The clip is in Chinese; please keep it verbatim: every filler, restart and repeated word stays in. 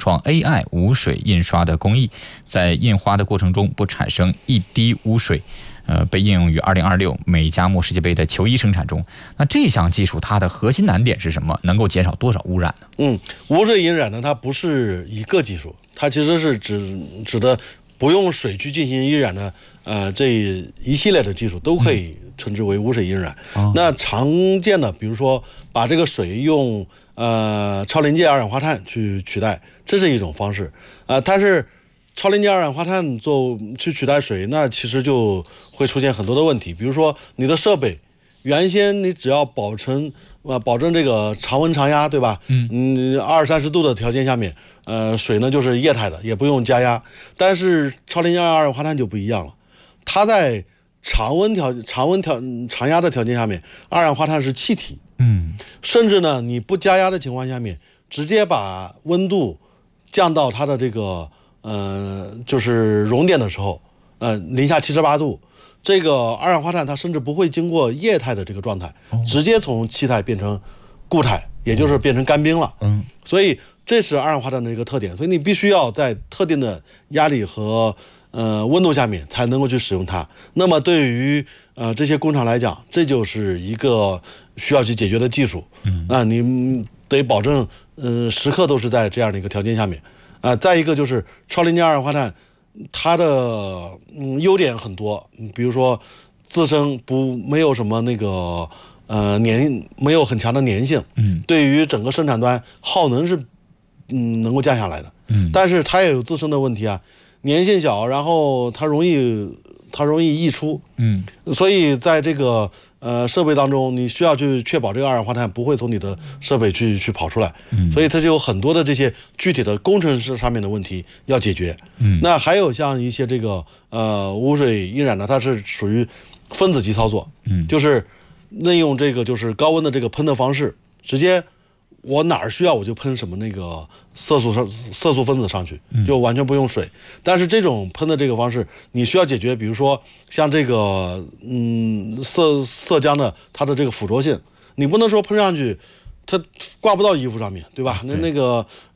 创 A I 无水印刷的工艺，在印花的过程中不产生一滴污水。呃，被应用于二零二六美加墨世界杯的球衣生产中。那这项技术它的核心难点是什么？能够减少多少污染呢？ 嗯，无水印染呢，它不是一个技术，它其实是指指的不用水去进行印染的，呃，这一系列的技术都可以称之为无水印染。嗯、那常见的，比如说把这个水用呃超临界二氧化碳去取代，这是一种方式。啊、呃，但是超临界二氧化碳做去取代水，那其实就会出现很多的问题。比如说你的设备原先你只要保证呃保证这个常温常压，对吧？嗯，二三十度的条件下面，呃，水呢就是液态的，也不用加压。但是超临界二氧化碳就不一样了，它在常温条常温条常压的条件下面，二氧化碳是气体。嗯，甚至呢你不加压的情况下面，直接把温度降到它的这个。呃，就是熔点的时候，呃，零下七十八度，这个二氧化碳它甚至不会经过液态的这个状态，直接从气态变成固态，也就是变成干冰了。嗯，所以这是二氧化碳的一个特点，所以你必须要在特定的压力和呃温度下面才能够去使用它。那么对于呃这些工厂来讲，这就是一个需要去解决的技术。嗯，啊，你得保证，呃，时刻都是在这样的一个条件下面。啊、呃，再一个就是超临界二氧化碳，它的嗯优点很多，比如说自身不没有什么那个呃粘，没有很强的粘性，嗯，对于整个生产端耗能是嗯能够降下来的，嗯，但是它也有自身的问题啊，粘性小，然后它容易它容易溢出，嗯，所以在这个呃设备当中，你需要去确保这个二氧化碳不会从你的设备去去跑出来，嗯，所以它就有很多的这些具体的工程师上面的问题要解决，嗯，那还有像一些这个呃无水印染呢，它是属于分子级操作，嗯，就是利用这个就是高温的这个喷的方式，直接我哪儿需要我就喷什么那个色素上色素分子上去，就完全不用水。但是这种喷的这个方式，你需要解决，比如说像这个嗯色色浆的它的这个附着性，你不能说喷上去它挂不到衣服上面，对吧？那那个